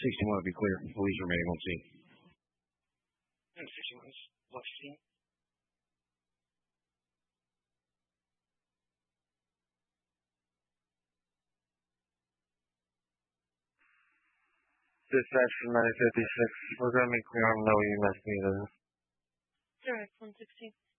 61 to be clear. Police remaining on scene. 61 is what's seen. Dispatch from 956. We're going to be clear on low EMS meters. Direct 116.